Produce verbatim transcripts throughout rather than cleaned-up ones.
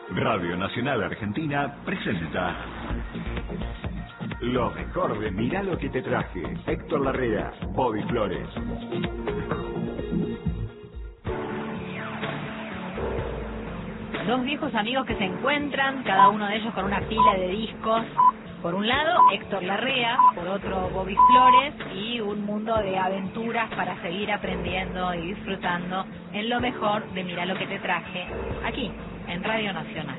Radio Nacional Argentina presenta lo mejor de Mirá lo que te traje. Héctor Larrea, Bobby Flores. Dos viejos amigos que se encuentran, cada uno de ellos con una pila de discos. Por un lado, Héctor Larrea, por otro, Bobby Flores, y un mundo de aventuras para seguir aprendiendo y disfrutando en lo mejor de Mirá lo que te traje, aquí, en Radio Nacional.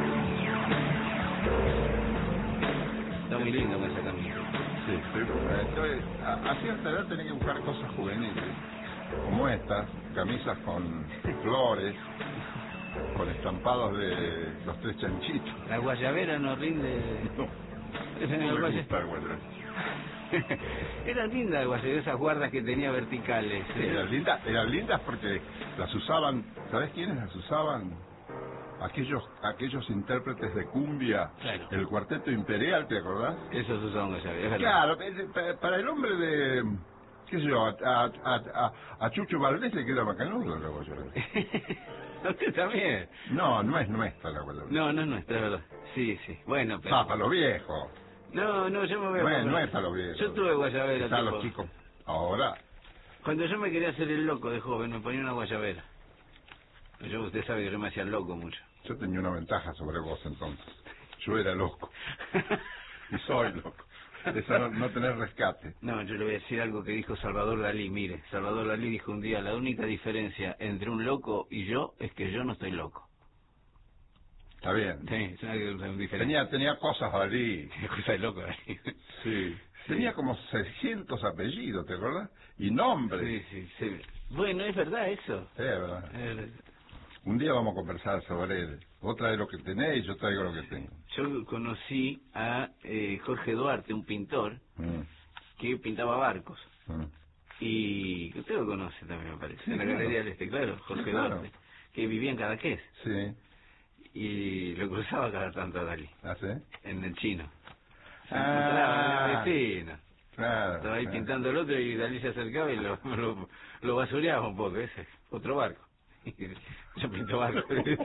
Está muy lindo con esa camisa. Sí, sí. Entonces, a, a cierta edad tenés que buscar cosas juveniles, como estas, camisas con flores, con estampados de los tres chanchitos. La guayabera no rinde. No. Esa No era me la gusta el guayabera. Era linda la guayabera, esas guardas que tenía verticales. Sí, eran lindas, eran lindas porque las usaban, ¿sabés quiénes las usaban? Aquellos aquellos intérpretes de cumbia, Claro. El Cuarteto Imperial, ¿te acordás? Eso se usaba guayabera, es verdad. Claro, eh, pa- para el hombre de, qué sé yo, a, a, a, a Chucho Valdés le queda macanudo la guayabera. ¿A usted también? No, no es nuestra la guayabera. No, no es nuestra, es verdad. Sí, sí. Bueno, pero... Ah, para los viejos. No, no, yo me veo... No es, no es para los viejos. Yo tuve guayabera, Están tipo... los chicos. Ahora, Cuando yo me quería hacer el loco de joven, me ponía una guayabera. Yo, usted sabe que yo me hacía el loco mucho. yo tenía una ventaja sobre vos entonces. Yo era loco. Y soy loco. Esa no, no tener rescate. No, yo le voy a decir algo que dijo Salvador Dalí. Mire, Salvador Dalí dijo un día, la única diferencia entre un loco y yo es que yo no estoy loco. Está bien. Sí, es una, una diferencia. Tenía, tenía cosas allí. Cosa de loco Dalí. Sí. Tenía como seiscientos apellidos, ¿te acuerdas? Y nombres. Sí, sí, sí. Bueno, es verdad eso. Sí, es verdad. Es verdad. Un día vamos a conversar sobre él. Vos traes lo que tenés y yo traigo lo que tengo. Yo conocí a eh, Jorge Duarte, un pintor, Mm, que pintaba barcos. mm. Y usted lo conoce también, me parece. Sí, en la claro. Galería del Este, claro, Jorge Sí, claro. Duarte, que vivía en Cadaqués. Sí. Y lo cruzaba cada tanto a Dalí, ¿Ah, sí? en el chino. Se Ah. encontraba en el vecino. Claro. Estaba ahí claro. pintando el otro y Dalí se acercaba y lo, lo, lo basureaba un poco, ese, otro barco. Yo pinto barco.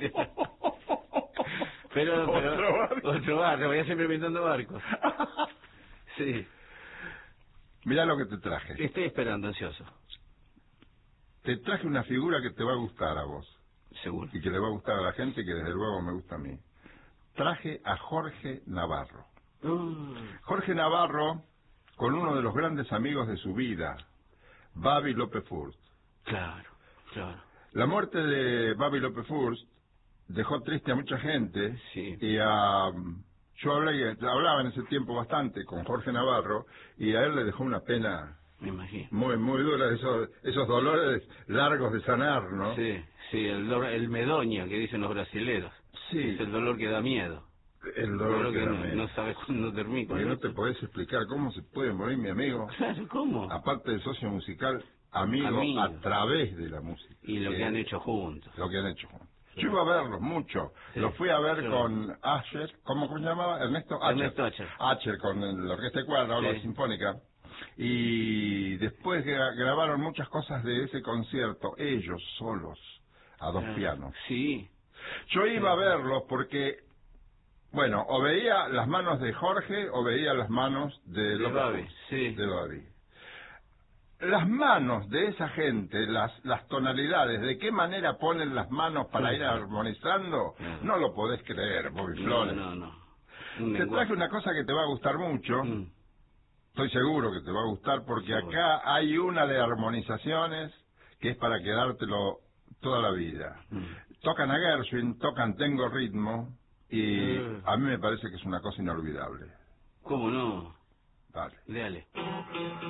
Pero, pero, Otro barco. otro barco, voy siempre pintando barcos. Sí, Mirá lo que te traje. estoy esperando, ansioso, Te traje una figura que te va a gustar a vos. seguro. Y que le va a gustar a la gente, que desde luego me gusta a mí. Traje a Jorge Navarro. Mm, Jorge Navarro, con uno de los grandes amigos de su vida, Babi López Furst. claro, claro. La muerte de Babi López Furst dejó triste a mucha gente. Sí. Y a, yo hablé, hablaba en ese tiempo bastante con Jorge Navarro y a él le dejó una pena Me imagino. muy muy dura, esos, esos dolores largos de sanar, ¿no? Sí, sí, el, do- el medoño que dicen los brasileros. Sí. Es el dolor que da miedo. El El dolor que, que da no, miedo. no sabes cuándo termina. Porque no te podés explicar cómo se puede morir mi amigo, Claro, ¿cómo? aparte de socio musical, amigo, Amigo. a través de la música. Y lo que han hecho juntos. Lo que han hecho juntos. Yo iba a verlos mucho. Sí. Los fui a ver Sí. con Asher, ¿cómo se llamaba? Ernesto Asher. Ernesto Asher. Asher, con la Orquesta de Cuadra, la Sí. Sinfónica. Y después gra- grabaron muchas cosas de ese concierto, ellos solos, a dos Ah, pianos. Sí. Yo iba a verlos porque, bueno, o veía las manos de Jorge o veía las manos de De López Babi, Furst, sí. de Babi. Las manos de esa gente, las las tonalidades, de qué manera ponen las manos para Sí. ir armonizando, Claro. no lo podés creer, Bobby No, Flores. no, no. Un Te lenguaje. traje una cosa que te va a gustar mucho, Mm, estoy seguro que te va a gustar, porque Seguro. acá hay una de armonizaciones que es para quedártelo toda la vida. mm. Tocan a Gershwin, tocan Tengo Ritmo, y Mm. a mí me parece que es una cosa inolvidable. ¿Cómo no? Vale. Dale.